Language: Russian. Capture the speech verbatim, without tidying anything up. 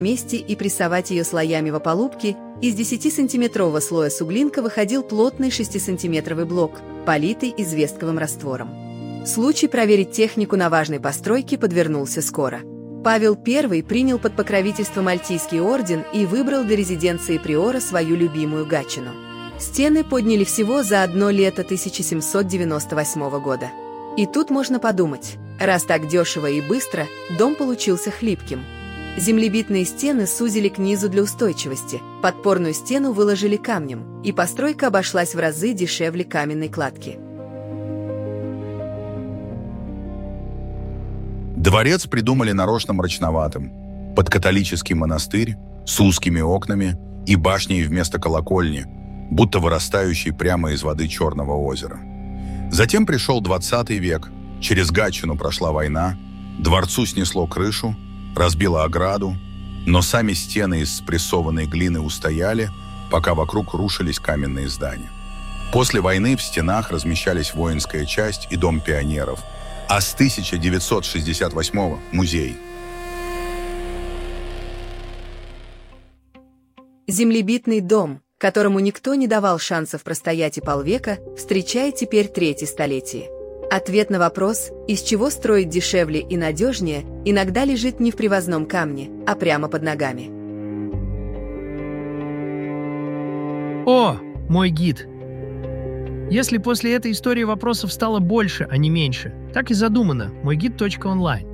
месте и прессовать ее слоями в опалубке, из десятисантиметрового слоя суглинка выходил плотный шестисантиметровый блок, политый известковым раствором. Случай проверить технику на важной постройке подвернулся скоро. Павел Первый принял под покровительство Мальтийский орден и выбрал для резиденции приора свою любимую Гатчину. Стены подняли всего за одно лето тысяча семьсот девяносто восьмого года. И тут можно подумать, раз так дешево и быстро, дом получился хлипким. Землебитные стены сузили к низу для устойчивости, подпорную стену выложили камнем, и постройка обошлась в разы дешевле каменной кладки. Дворец придумали нарочно мрачноватым, под католический монастырь, с узкими окнами и башней вместо колокольни, будто вырастающей прямо из воды Черного озера. Затем пришел двадцатый век, через Гатчину прошла война, дворцу снесло крышу, разбило ограду, но сами стены из спрессованной глины устояли, пока вокруг рушились каменные здания. После войны в стенах размещались воинская часть и дом пионеров, а с тысяча девятьсот шестьдесят восьмого – музей. Землебитный дом, которому никто не давал шансов простоять и полвека, встречает теперь третье столетие. Ответ на вопрос, из чего строить дешевле и надежнее, иногда лежит не в привозном камне, а прямо под ногами. О, мой гид! Если после этой истории вопросов стало больше, а не меньше, так и задумано, мой гид точка онлайн.